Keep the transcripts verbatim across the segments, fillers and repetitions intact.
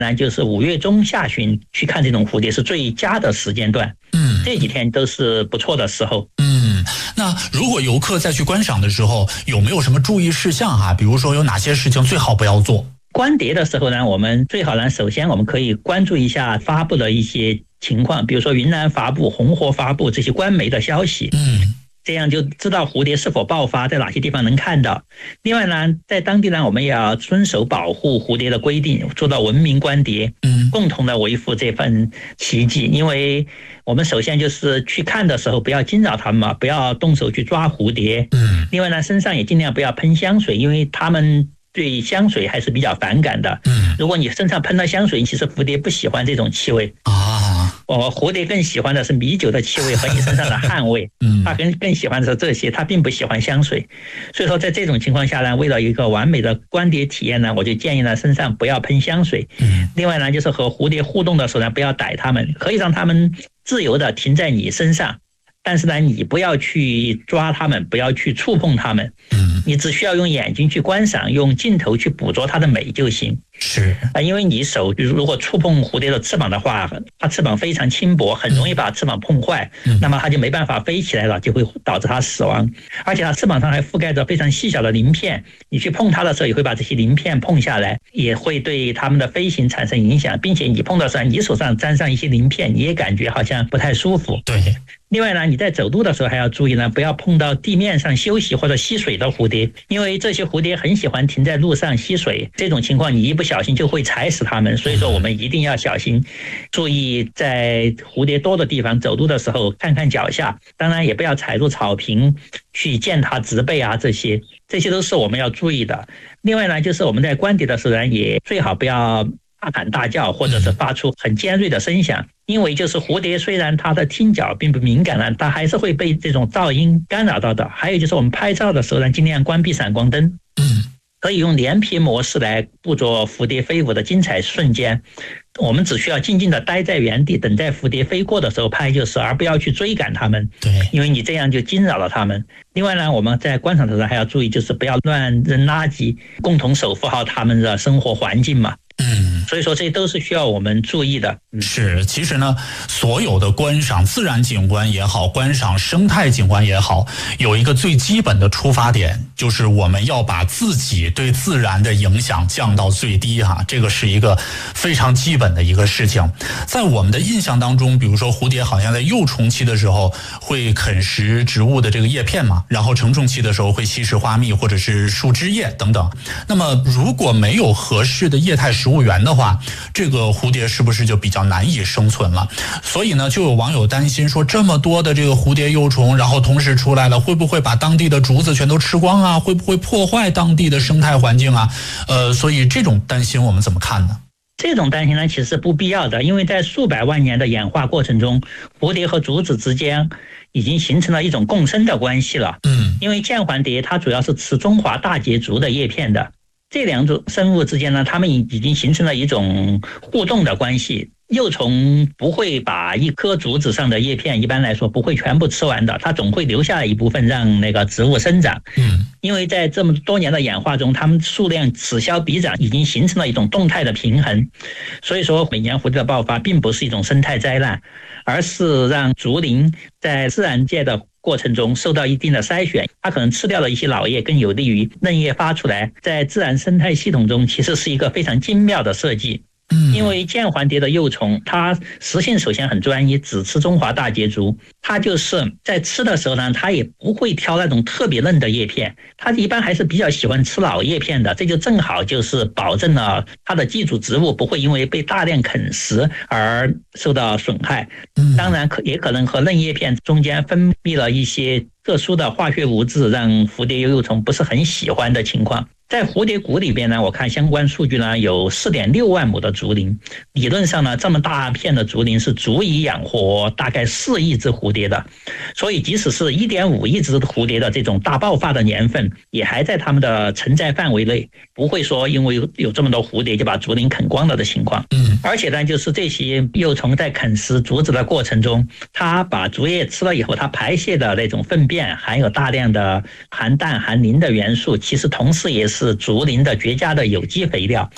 那就是五月中下旬去看这种蝴蝶是最佳的时间段。 嗯， 这几天都是不错的时候。 嗯，那如果游客再去观赏的时候，有没有什么注意事项啊？比如说有哪些事情最好不要做？ 观蝶的时候呢，我们最好呢，首先我们可以关注一下发布的一些情况，比如说云南发布、红河发布这些官媒的消息。 嗯， 这样就知道蝴蝶是否爆发，在哪些地方能看到。另外呢，在当地呢，我们也要遵守保护蝴蝶的规定，做到文明观蝶， 嗯， 共同的维护这份奇迹。因为我们首先就是去看的时候，不要惊扰它们嘛，不要动手去抓蝴蝶。 嗯， 另外呢，身上也尽量不要喷香水，因为它们对香水还是比较反感的。 嗯， 如果你身上喷了香水，其实蝴蝶不喜欢这种气味啊。 我蝴蝶更喜欢的是米酒的气味和你身上的汗味。 嗯， 它更更喜欢的是这些，它并不喜欢香水。所以说，在这种情况下呢，为了一个完美的观蝶体验呢，我就建议呢，身上不要喷香水。 嗯， 另外呢，就是和蝴蝶互动的时候呢，不要逮它们，可以让它们自由的停在你身上。但是呢，你不要去抓它们，不要去触碰它们。 嗯， 你只需要用眼睛去观赏，用镜头去捕捉它的美就行。 是啊，因为你手如果触碰蝴蝶的翅膀的话，它翅膀非常轻薄，很容易把翅膀碰坏， 嗯、 那么它就没办法飞起来了，就会导致它死亡。而且它翅膀上还覆盖着非常细小的鳞片，你去碰它的时候也会把这些鳞片碰下来，也会对它们的飞行产生影响，并且你碰到上你手上沾上一些鳞片，你也感觉好像不太舒服。 对。 另外呢，你在走路的时候还要注意呢，不要碰到地面上休息或者吸水的蝴蝶，因为这些蝴蝶很喜欢停在路上吸水，这种情况你一不小心就会踩死它们，所以说我们一定要小心，注意在蝴蝶多的地方走路的时候看看脚下，当然也不要踩入草坪去践踏植被啊，这些这些都是我们要注意的。另外呢，就是我们在观蝶的时候呢，也最好不要大喊大叫，或者是发出很尖锐的声响，因为就是蝴蝶虽然它的听觉并不敏感了，它还是会被这种噪音干扰到的。还有就是我们拍照的时候呢，尽量关闭闪光灯， 嗯， 可以用连屏模式来捕捉蝴蝶飞舞的精彩瞬间。我们只需要静静的待在原地，等待蝴蝶飞过的时候拍就是，而不要去追赶它们。 对， 因为你这样就惊扰了它们。另外呢，我们在观赏的时候还要注意，就是不要乱扔垃圾，共同守护好它们的生活环境嘛。 嗯， 所以说这都是需要我们注意的。 嗯、是，其实呢，所有的观赏自然景观也好，观赏生态景观也好，有一个最基本的出发点，就是我们要把自己对自然的影响降到最低哈，这个是一个非常基本的一个事情。在我们的印象当中，比如说蝴蝶好像在幼虫期的时候会啃食植物的这个叶片嘛，然后成虫期的时候会吸食花蜜或者是树枝叶等等。那么如果没有合适的液态食物源的话，这个蝴蝶是不是就比较难以生存了？所以呢，就有网友担心说，这么多的这个蝴蝶幼虫，然后同时出来了，会不会把当地的竹子全都吃光啊？会不会破坏当地的生态环境啊？呃，所以这种担心我们怎么看呢？ 这种担心呢，其实是不必要的，因为在数百万年的演化过程中，蝴蝶和竹子之间已经形成了一种共生的关系了。 嗯， 因为剑环蝶它主要是吃中华大节竹的叶片的。这两种生物之间呢，它们已经形成了一种互动的关系。幼虫不会把一棵竹子上的叶片，一般来说不会全部吃完的，它总会留下一部分让那个植物生长。 嗯， 因为在这么多年的演化中，它们数量此消彼长，已经形成了一种动态的平衡。所以说，每年蝴蝶的爆发并不是一种生态灾难，而是让竹林在自然界的过程中受到一定的筛选，它可能吃掉了一些老叶，更有利于嫩叶发出来。在自然生态系统中，其实是一个非常精妙的设计。因为剑环蝶的幼虫，它食性首先很专一，只吃中华大节竹。它就是在吃的时候呢，它也不会挑那种特别嫩的叶片，它一般还是比较喜欢吃老叶片的。这就正好就是保证了它的寄主植物不会因为被大量啃食而受到损害。当然可也可能和嫩叶片中间分泌了一些特殊的化学物质，让蝴蝶幼虫不是很喜欢的情况。在蝴蝶谷里边呢，我看相关数据呢，有 四点六万亩的竹林，理论上呢，这么大片的竹林是足以养活大概四亿只蝴蝶的。所以即使是 一点五亿只蝴蝶的这种大爆发的年份，也还在它们的承载范围内，不会说因为有这么多蝴蝶就把竹林啃光了的情况。 嗯， 而且呢，就是这些幼虫在啃食竹子的过程中，它把竹叶吃了以后，它排泄的那种粪便含有大量的含氮含磷的元素，其实同时也是是竹林的绝佳的有机肥料。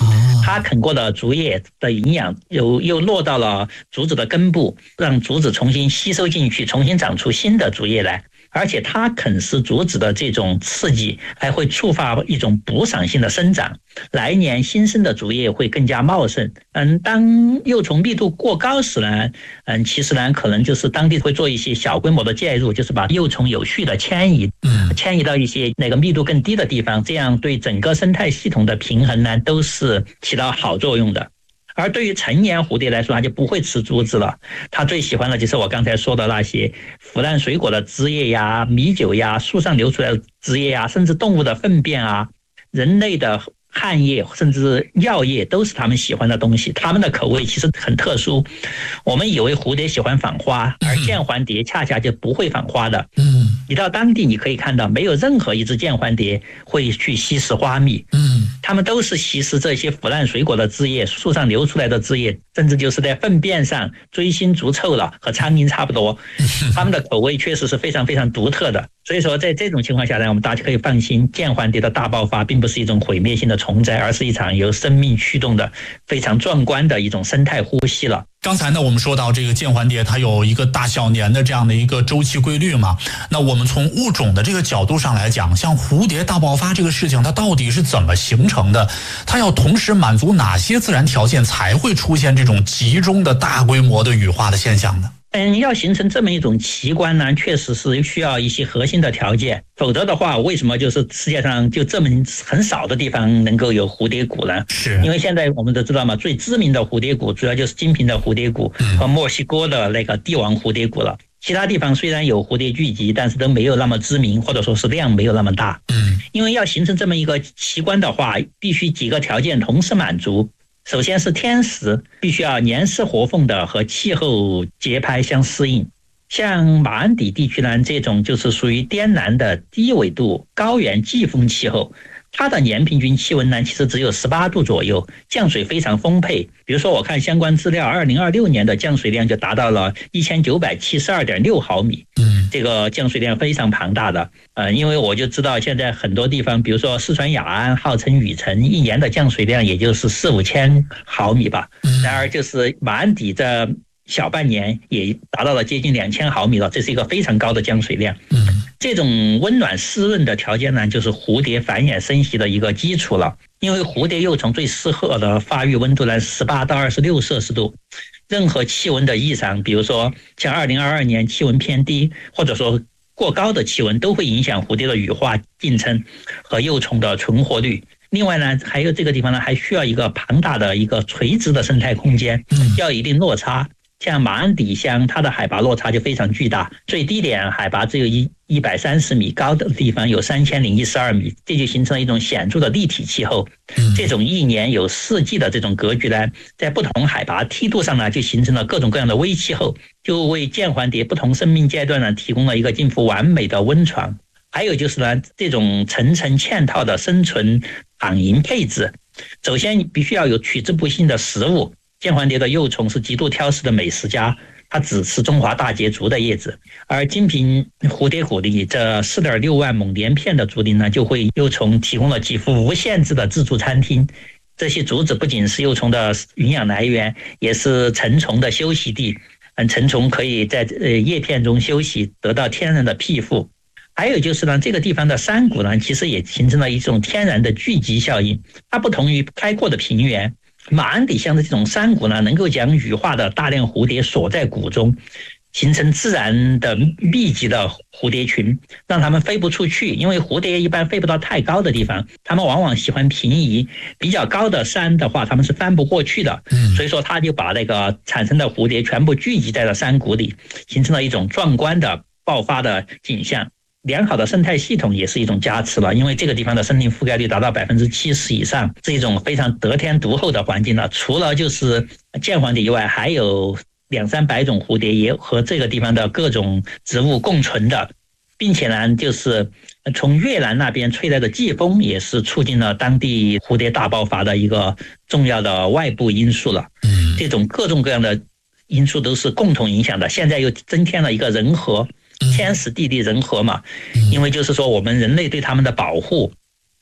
它啃过的竹叶的营养又又落到了竹子的根部，让竹子重新吸收进去，重新长出新的竹叶来。而且它啃食竹子的这种刺激，还会触发一种补赏性的生长，来年新生的竹叶会更加茂盛。嗯，当幼虫密度过高时呢，嗯，其实呢，可能就是当地会做一些小规模的介入，就是把幼虫有序的迁移，迁移到一些那个密度更低的地方，这样对整个生态系统的平衡呢，都是起到好作用的。而对于成年蝴蝶来说，它就不会吃竹子了，它最喜欢的就是我刚才说的那些腐烂水果的汁液呀、米酒呀、树上流出来的汁液呀，甚至动物的粪便啊、人类的汗液甚至尿液都是他们喜欢的东西。他们的口味其实很特殊，我们以为蝴蝶喜欢访花，而剑环蝶恰恰就不会访花的。嗯，你到当地你可以看到，没有任何一只剑环蝶会去吸食花蜜。嗯，它们都是吸食这些腐烂水果的汁液、树上流出来的汁液，甚至就是在粪便上追星逐臭了，和苍蝇差不多。它们的口味确实是非常非常独特的。所以说，在这种情况下呢，我们大家可以放心，剑环蝶的大爆发并不是一种毁灭性的虫灾，而是一场由生命驱动的非常壮观的一种生态呼吸了。 刚才呢，我们说到这个剑环蝶，它有一个大小年的这样的一个周期规律嘛。那我们从物种的这个角度上来讲，像蝴蝶大爆发这个事情，它到底是怎么形成的？它要同时满足哪些自然条件才会出现这种集中的大规模的羽化的现象呢？ 嗯，要形成这么一种奇观呢，确实是需要一些核心的条件，否则的话，为什么就是世界上就这么很少的地方能够有蝴蝶谷呢？是因为现在我们都知道嘛，最知名的蝴蝶谷主要就是金平的蝴蝶谷和墨西哥的那个帝王蝴蝶谷了。其他地方虽然有蝴蝶聚集，但是都没有那么知名，或者说是量没有那么大。嗯，因为要形成这么一个奇观的话，必须几个条件同时满足。首先是天时，必须要年湿活凤的和气候节拍相适应。像马鞍底地区呢，这种就是属于滇南的低纬度高原季风气候，它的年平均气温呢，其实只有十八度左右，降水非常丰沛。比如说我看相关资料，二零二六年的降水量就达到了一千九百七十二点六毫米。嗯，这个降水量非常庞大的。呃，因为我就知道现在很多地方，比如说四川雅安号称雨城，一年的降水量也就是四五千毫米吧。然而就是马鞍底这小半年也达到了接近两千毫米了，这是一个非常高的降水量。嗯，这种温暖湿润的条件呢，就是蝴蝶繁衍生息的一个基础了。因为蝴蝶幼虫最适合的发育温度呢，十八到二十六摄氏度。任何气温的异常，比如说像二零二二年气温偏低，或者说过高的气温，都会影响蝴蝶的羽化进程和幼虫的存活率。另外呢，还有这个地方呢，还需要一个庞大的一个垂直的生态空间，要有一定落差。像马鞍底乡，它的海拔落差就非常巨大，最低点海拔只有一一百三十米，高的地方有三千零一十二米，这就形成了一种显著的立体气候。这种一年有四季的这种格局呢，在不同海拔梯度上呢，就形成了各种各样的微气候，就为剑环蝶不同生命阶段呢，提供了一个近乎完美的温床。还有就是呢，这种层层嵌套的生存躺营配置，首先你必须要有取之不尽的食物。剑环蝶的幼虫是极度挑食的美食家，它只吃中华大节竹的叶子，而金平蝴蝶谷里这 四点六万亩连片的竹林呢，就为幼虫提供了几乎无限制的自助餐厅。这些竹子不仅是幼虫的营养来源，也是成虫的休息地。嗯，成虫可以在呃叶片中休息，得到天然的庇护。还有就是呢，这个地方的山谷呢，其实也形成了一种天然的聚集效应。它不同于开阔的平原，马鞍底乡的这种山谷呢，能够将羽化的大量蝴蝶锁在谷中，形成自然的密集的蝴蝶群，让它们飞不出去。因为蝴蝶一般飞不到太高的地方，它们往往喜欢平移，比较高的山的话，它们是翻不过去的。所以说，它就把那个产生的蝴蝶全部聚集在了山谷里，形成了一种壮观的爆发的景象。良好的生态系统也是一种加持了，因为这个地方的森林覆盖率达到百分之七十以上，是一种非常得天独厚的环境了。除了就是剑环蝶以外，还有两三百种蝴蝶也和这个地方的各种植物共存的，并且呢，就是从越南那边吹来的季风也是促进了当地蝴蝶大爆发的一个重要的外部因素了。这种各种各样的因素都是共同影响的。现在又增添了一个人和。天时地利人和嘛，因为就是说我们人类对他们的保护，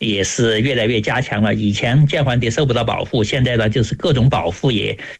也是越来越加强了。以前建皇帝受不到保护，现在呢就是各种保护也